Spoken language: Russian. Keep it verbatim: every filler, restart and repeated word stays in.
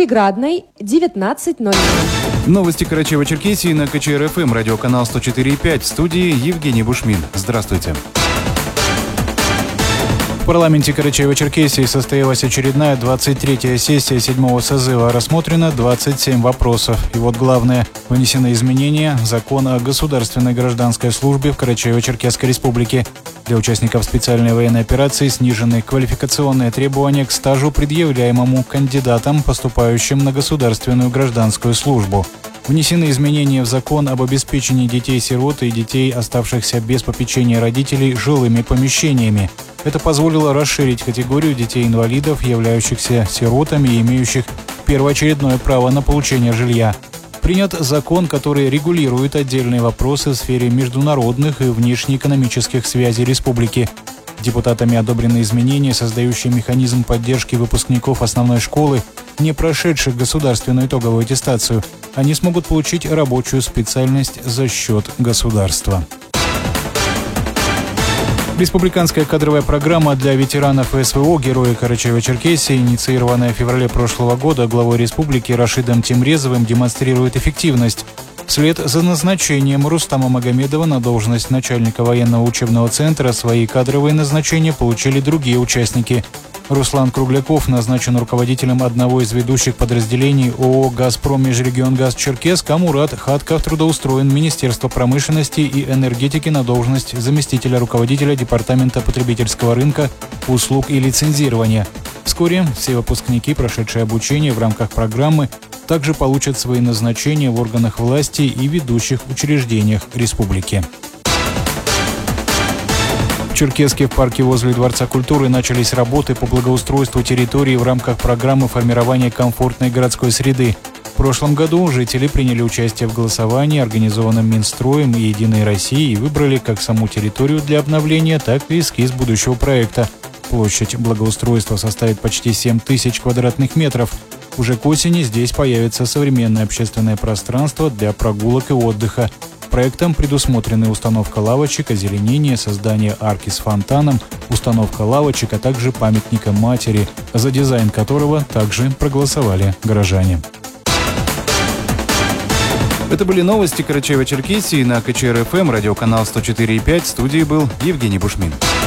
Приградной девятнадцать ноль ноль. Новости Карачаево-Черкесии на КЧР-ФМ, радиоканал сто четыре и пять. В студии Евгений Бушмин. Здравствуйте. В парламенте Карачаево-Черкесии состоялась очередная двадцать третья сессия седьмого созыва. Рассмотрено двадцать семь вопросов. И вот главное – внесены изменения в закон о государственной гражданской службе в Карачаево-Черкесской республике. Для участников специальной военной операции снижены квалификационные требования к стажу, предъявляемому кандидатам, поступающим на государственную гражданскую службу. Внесены изменения в закон об обеспечении детей-сирот и детей, оставшихся без попечения родителей, жилыми помещениями. Это позволило расширить категорию детей-инвалидов, являющихся сиротами и имеющих первоочередное право на получение жилья. Принят закон, который регулирует отдельные вопросы в сфере международных и внешнеэкономических связей республики. Депутатами одобрены изменения, создающие механизм поддержки выпускников основной школы, не прошедших государственную итоговую аттестацию. Они смогут получить рабочую специальность за счет государства. Республиканская кадровая программа для ветеранов СВО «Герои Карачаево-Черкесии», инициированная в феврале прошлого года главой республики Рашидом Тимрезовым, демонстрирует эффективность. Вслед за назначением Рустама Магомедова на должность начальника военного учебного центра свои кадровые назначения получили другие участники. Руслан Кругляков назначен руководителем одного из ведущих подразделений ООО «Газпром Межрегионгаз Черкесск», а Мурат Хатков трудоустроен в Министерство промышленности и энергетики на должность заместителя руководителя Департамента потребительского рынка, услуг и лицензирования. Вскоре все выпускники, прошедшие обучение в рамках программы, также получат свои назначения в органах власти и ведущих учреждениях республики. В Черкесске в парке возле Дворца культуры начались работы по благоустройству территории в рамках программы формирования комфортной городской среды. В прошлом году жители приняли участие в голосовании, организованном Минстроем и «Единой Россией», и выбрали как саму территорию для обновления, так и эскиз будущего проекта. Площадь благоустройства составит почти семь тысяч квадратных метров. Уже к осени здесь появится современное общественное пространство для прогулок и отдыха. Проектом предусмотрены установка лавочек, озеленение, создание арки с фонтаном, установка лавочек, а также памятника матери, за дизайн которого также проголосовали горожане. Это были новости Карачаево-Черкесии на КЧР-ФМ, радиоканал сто четыре и пять. В студии был Евгений Бушмин.